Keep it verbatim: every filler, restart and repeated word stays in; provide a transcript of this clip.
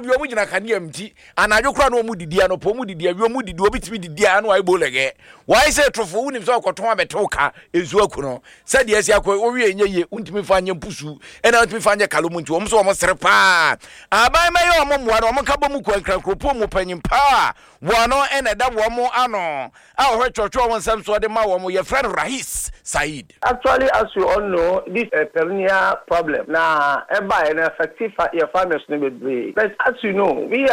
bi omu gina kane amti anadwo kra no omu didi ano po omu didi awi omu didi obi timi didi ano ai bolege why say trofo unim so akoton abeto ka ezu akuno said yes yakọ owi enye ye untimi fa anye mpusu ena untimi fa anye kalomu nti omu so omu sere pa abai maye omu moa no omu ka bomu kwankra kropo mu panyimpa wono ena da womu ano a ohwe chocho omu nsam so de ma womu ye friend Rahis Said. Actually, as you all know, this is a perennial problem. Now, eba an effective your farmers never be. But as you know, we